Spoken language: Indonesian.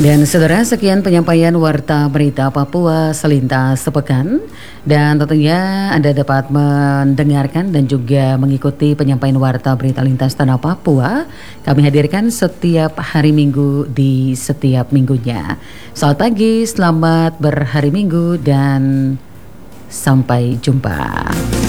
Dan saudara, sekian penyampaian Warta Berita Papua selintas sepekan. Dan tentunya Anda dapat mendengarkan dan juga mengikuti penyampaian Warta Berita Lintas Tanah Papua. Kami hadirkan setiap hari Minggu di setiap minggunya. Selamat pagi, selamat berhari Minggu dan sampai jumpa.